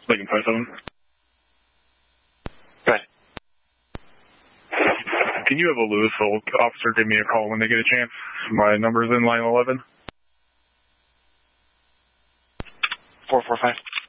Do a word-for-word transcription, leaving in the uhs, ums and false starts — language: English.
Lincoln five seven. Go ahead. Can you have a Louisville officer give me a call when they get a chance? My number's in line eleven. four four five.